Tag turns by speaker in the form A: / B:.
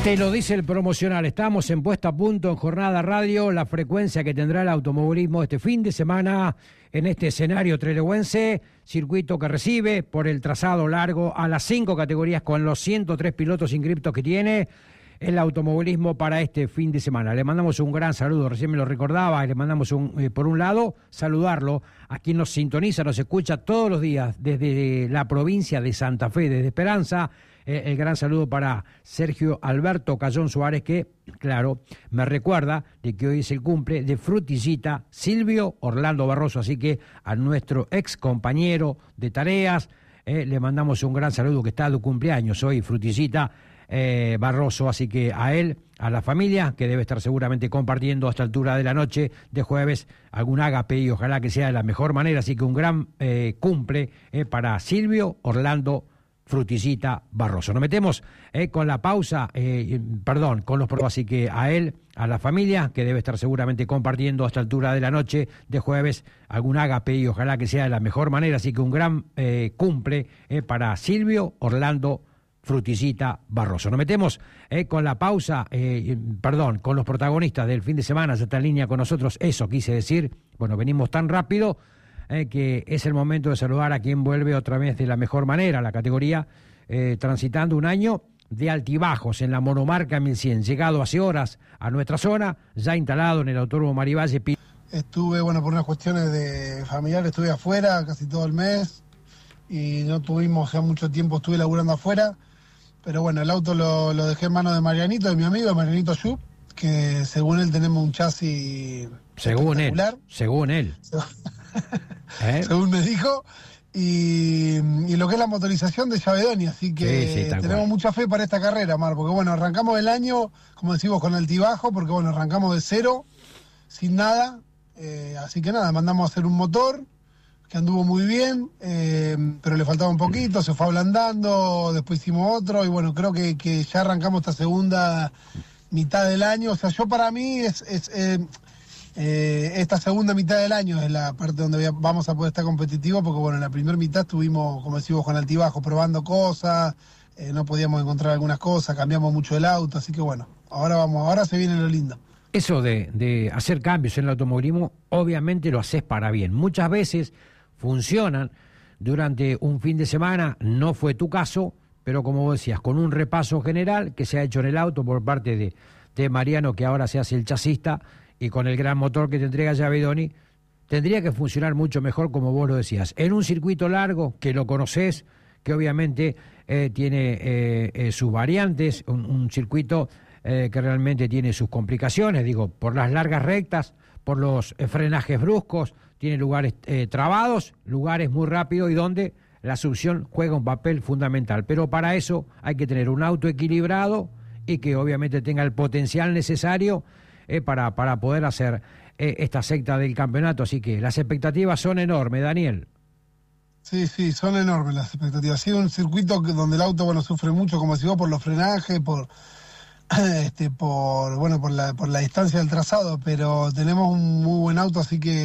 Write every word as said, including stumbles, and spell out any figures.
A: Te lo dice el promocional, estamos en Puesta a Punto en Jornada Radio, la frecuencia que tendrá el automovilismo este fin de semana en este escenario trelewense, circuito que recibe por el trazado largo a las cinco categorías con los ciento tres pilotos inscriptos que tiene el automovilismo para este fin de semana. Le mandamos un gran saludo, recién me lo recordaba, y le mandamos un, eh, por un lado saludarlo a quien nos sintoniza, nos escucha todos los días desde la provincia de Santa Fe, desde Esperanza. El gran saludo para Sergio Alberto Cayón Suárez, que, claro, me recuerda de que hoy es el cumple de Frutillita Silvio Orlando Barroso. Así que a nuestro ex compañero de tareas eh, le mandamos un gran saludo, que está de cumpleaños hoy, Frutillita eh, Barroso. Así que a él, a la familia, que debe estar seguramente compartiendo a esta altura de la noche de jueves algún ágape, y ojalá que sea de la mejor manera. Así que un gran eh, cumple eh, para Silvio Orlando Barroso. Frutillita Barroso. Nos metemos eh, con la pausa, eh, perdón, con los así que a él, a la familia, que debe estar seguramente compartiendo a esta altura de la noche de jueves algún ágape, y ojalá que sea de la mejor manera. Así que un gran eh, cumple eh, para Silvio Orlando Frutillita Barroso. Nos metemos eh, con la pausa, eh, perdón, con los protagonistas del fin de semana. Ya está en línea con nosotros, eso quise decir. Bueno, venimos tan rápido Eh, que es el momento de saludar a quien vuelve otra vez de la mejor manera a la categoría, eh, transitando un año de altibajos en la monomarca mil cien, llegado hace horas a nuestra zona, ya instalado en el Autódromo Marivalle.
B: Estuve, bueno, por unas cuestiones de familiares, estuve afuera casi todo el mes y no tuvimos, ya mucho tiempo estuve laburando afuera, pero bueno, el auto lo, lo dejé en manos de Marianito, de mi amigo, de Marianito Yup, que según él tenemos un chasis
A: según él, según él. ¿Eh?
B: Según me dijo, y, y lo que es la motorización de Llavedoni, así que sí, sí, tenemos cual. mucha fe para esta carrera, Mar, porque bueno, arrancamos el año, como decimos, con altibajo, porque bueno, arrancamos de cero, sin nada, eh, así que nada, mandamos a hacer un motor, que anduvo muy bien, eh, pero le faltaba un poquito, se fue ablandando, después hicimos otro, y bueno, creo que, que ya arrancamos esta segunda mitad del año, o sea, yo para mí es... es eh, Eh, esta segunda mitad del año es la parte donde vamos a poder estar competitivos, porque bueno, en la primera mitad estuvimos, como decimos, con altibajo, probando cosas, eh, no podíamos encontrar algunas cosas, cambiamos mucho el auto, así que bueno, ahora vamos, ahora se viene lo lindo.
A: Eso de, de hacer cambios en el automovilismo, obviamente lo haces para bien. Muchas veces funcionan durante un fin de semana, no fue tu caso, pero como vos decías, con un repaso general que se ha hecho en el auto por parte de, de Mariano, que ahora se hace el chasista, y con el gran motor que te entrega Llavedoni, tendría que funcionar mucho mejor, como vos lo decías. En un circuito largo, que lo conocés, que obviamente eh, tiene eh, eh, sus variantes, un, un circuito eh, que realmente tiene sus complicaciones, digo, por las largas rectas, por los eh, frenajes bruscos, tiene lugares eh, trabados, lugares muy rápidos y donde la succión juega un papel fundamental. Pero para eso hay que tener un auto equilibrado y que obviamente tenga el potencial necesario Eh, para, para poder hacer eh, esta secta del campeonato. Así que las expectativas son enormes, Daniel.
B: Sí, sí, son enormes las expectativas. Ha sido un circuito que, donde el auto, bueno, sufre mucho, como decís vos, por los frenajes, por este, por bueno, por la, por la distancia del trazado, pero tenemos un muy buen auto, así que